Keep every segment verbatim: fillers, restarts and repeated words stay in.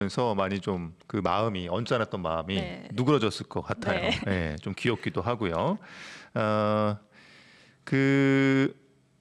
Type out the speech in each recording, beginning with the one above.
그래서 많이 좀 그 마음이 언짢았던 마음이 네. 누그러졌을 것 같아요. 네. 예, 좀 귀엽기도 하고요. 어, 그런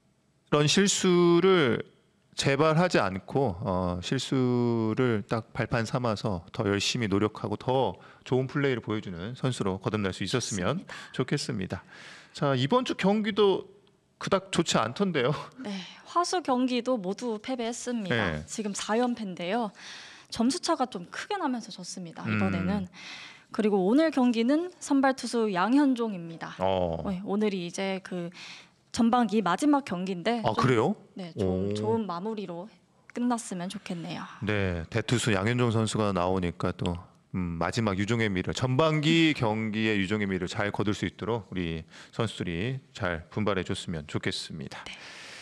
실수를 재발하지 않고 어, 실수를 딱 발판 삼아서 더 열심히 노력하고 더 좋은 플레이를 보여주는 선수로 거듭날 수 있었으면 좋습니다. 좋겠습니다. 자, 이번 주 경기도 그닥 좋지 않던데요. 네, 화수 경기도 모두 패배했습니다. 네. 지금 사 연패인데요. 점수 차가 좀 크게 나면서 졌습니다. 이번에는. 음. 그리고 오늘 경기는 선발 투수 양현종입니다. 어. 네, 오늘이 이제 그 전반기 마지막 경기인데 아, 좀, 그래요? 네, 좀 오. 좋은 마무리로 끝났으면 좋겠네요. 네, 대투수 양현종 선수가 나오니까 또 음, 마지막 유종의 미를 전반기 경기의 유종의 미를 잘 거둘 수 있도록 우리 선수들이 잘 분발해 줬으면 좋겠습니다. 네.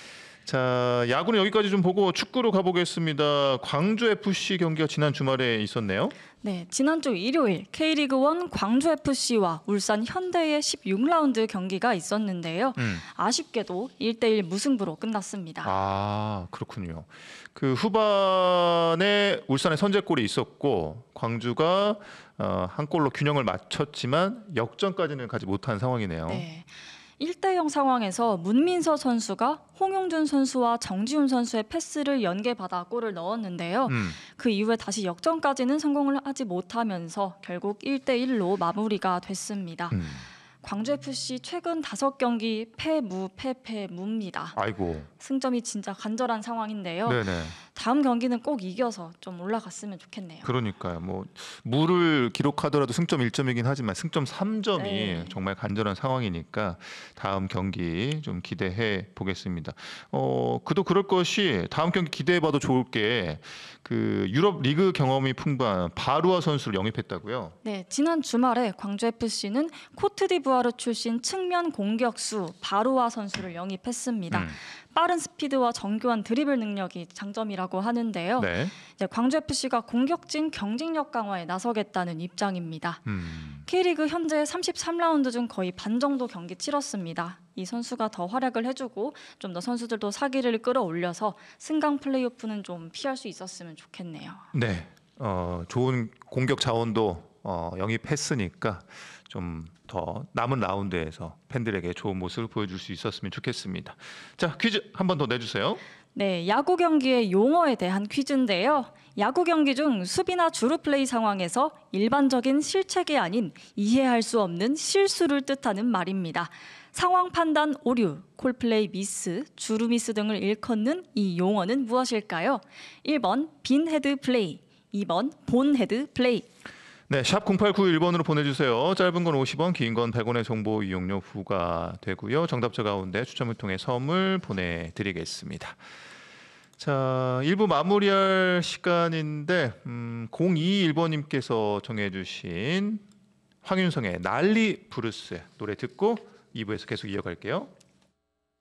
자, 야구는 여기까지 좀 보고 축구로 가보겠습니다. 광주 에프씨 경기가 지난 주말에 있었네요. 네, 지난주 일요일 K리그일 광주에프씨와 울산 현대의 십육 라운드 경기가 있었는데요. 음. 아쉽게도 일 대 일 무승부로 끝났습니다. 아, 그렇군요. 그 후반에 울산의 선제골이 있었고 광주가 어, 한 골로 균형을 맞췄지만 역전까지는 가지 못한 상황이네요. 네. 일 대 영 상황에서 문민서 선수가 홍용준 선수와 정지훈 선수의 패스를 연계받아 골을 넣었는데요. 음. 그 이후에 다시 역전까지는 성공을 하지 못하면서 결국 일 대 일로 마무리가 됐습니다. 음. 광주에프씨 최근 다섯 경기 패무 패패무입니다. 아이고. 승점이 진짜 간절한 상황인데요. 네네. 다음 경기는 꼭 이겨서 좀 올라갔으면 좋겠네요. 그러니까요. 뭐 무를 기록하더라도 승점 일 점이긴 하지만 승점 삼 점이 네. 정말 간절한 상황이니까 다음 경기 좀 기대해 보겠습니다. 어, 그도 그럴 것이 다음 경기 기대해 봐도 좋을 게 그 유럽 리그 경험이 풍부한 바루아 선수를 영입했다고요. 네, 지난 주말에 광주에프씨는 코트디부아르 출신 측면 공격수 바루아 선수를 영입했습니다. 음. 빠른 스피드와 정교한 드리블 능력이 장점이라고 하는데요. 네. 이제 광주에프씨가 공격진 경쟁력 강화에 나서겠다는 입장입니다. 음. K리그 현재 삼십삼 라운드 중 거의 반 정도 경기 치렀습니다. 이 선수가 더 활약을 해주고 좀 더 선수들도 사기를 끌어올려서 승강 플레이오프는 좀 피할 수 있었으면 좋겠네요. 네. 어, 좋은 공격 자원도 어, 영입했으니까 좀 더 남은 라운드에서 팬들에게 좋은 모습을 보여줄 수 있었으면 좋겠습니다. 자, 퀴즈 한 번 더 내주세요. 네, 야구 경기의 용어에 대한 퀴즈인데요. 야구 경기 중 수비나 주루 플레이 상황에서 일반적인 실책이 아닌 이해할 수 없는 실수를 뜻하는 말입니다. 상황 판단 오류, 콜플레이 미스, 주루 미스 등을 일컫는 이 용어는 무엇일까요? 일 번 빈 헤드 플레이, 이 번 본 헤드 플레이. 네, 샵 공팔구일 번으로 보내주세요. 짧은 건 오십 원, 긴 건 백 원의 정보 이용료 부과되고요. 정답자 가운데 추첨을 통해 선물 보내드리겠습니다. 자, 일 부 마무리할 시간인데 음, 공이일 번님께서 정해주신 황윤성의 난리 브루스 노래 듣고 이 부에서 계속 이어갈게요.